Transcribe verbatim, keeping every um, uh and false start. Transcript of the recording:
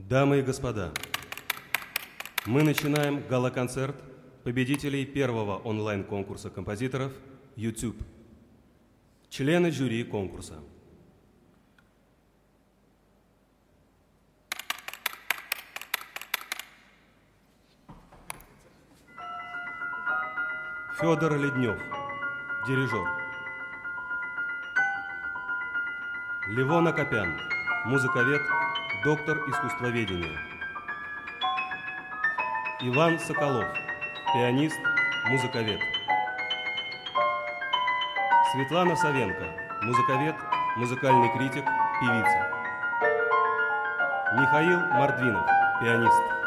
Дамы и господа, мы начинаем гала-концерт победителей первого онлайн-конкурса композиторов YouTube. Члены жюри конкурса. Федор Леднев, дирижер. Левон Акопян, музыковед, доктор искусствоведения. Иван Соколов, пианист, музыковед. Светлана Савенко, музыковед, музыкальный критик, певица. Михаил Мордвинов, пианист.